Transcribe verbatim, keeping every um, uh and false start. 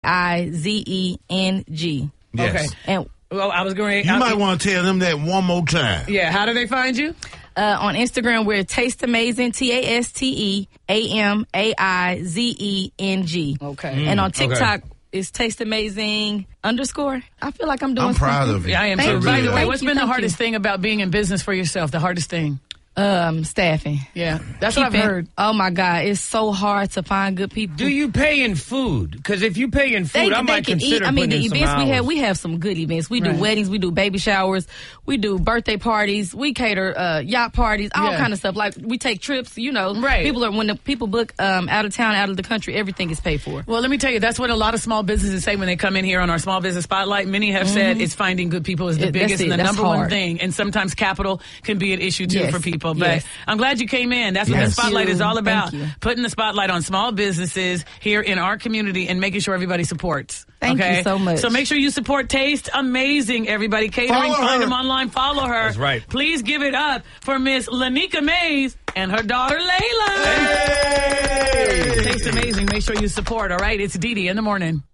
I Z E N G. Yes. Okay. And well, I was going. You I, might want to tell them that one more time. Yeah. How do they find you? Uh, on Instagram, we're Taste Amazing, T A S T E A M A I Z E N G. Okay. Mm, and on TikTok, okay. it's Taste Amazing underscore. I feel like I'm doing I'm proud something. of you. Yeah, I am Thank too. you. By the way, Thank what's you, been the thank hardest you. thing about being in business for yourself? The hardest thing? Um, staffing. Yeah, that's what I've Keeping- heard. Oh my God, it's so hard to find good people. Do you pay in food? Because if you pay in food, They, I they might can consider eat. I mean, putting the in some events we have, hours. we have some good events. We do Right. weddings, we do baby showers, we do birthday parties, we cater uh, yacht parties, all Yeah. kind of stuff. Like we take trips. You know, Right. People are when the people book um, out of town, out of the country, everything is paid for. Well, let me tell you, that's what a lot of small businesses say when they come in here on our Small Business Spotlight. Many have said it's finding good people is the It- that's biggest it. and the That's number one hard. thing. And sometimes capital can be an issue, too, Yes. for people. But Yes. I'm glad you came in. That's what Yes. the Spotlight is all Thank about. you. Putting the spotlight on small businesses here in our community and making sure everybody supports. Thank you okay? so much. So make sure you support Taste Amazing, everybody. Catering, Follow find her. them online. Follow her. That's right. Please give it up for Miss Lanika Mays and her daughter, Layla. Hey! Taste Amazing. Make sure you support, all right? It's Dee Dee in the morning.